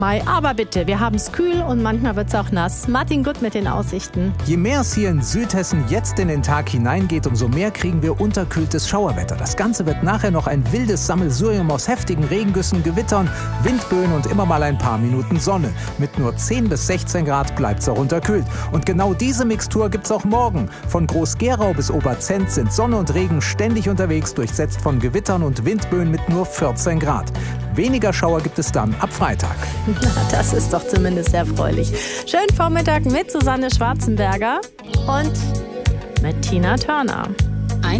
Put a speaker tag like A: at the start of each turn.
A: Mai, aber bitte, wir haben es kühl und manchmal wird es auch nass. Martin Gutt mit den Aussichten.
B: Je mehr es hier in Südhessen jetzt in den Tag hineingeht, umso mehr kriegen wir unterkühltes Schauerwetter. Das Ganze wird nachher noch ein wildes Sammelsurium aus heftigen Regengüssen, Gewittern, Windböen und immer mal ein paar Minuten Sonne. Mit nur 10 bis 16 Grad bleibt es auch unterkühlt. Und genau diese Mixtur gibt's auch morgen. Von Groß-Gerau bis Oberzent sind Sonne und Regen ständig unterwegs, durchsetzt von Gewittern und Windböen mit nur 14 Grad. Weniger Schauer gibt es dann ab Freitag.
A: Na, das ist doch zumindest erfreulich. Schönen Vormittag mit Susanne Schwarzenberger und mit Tina Turner.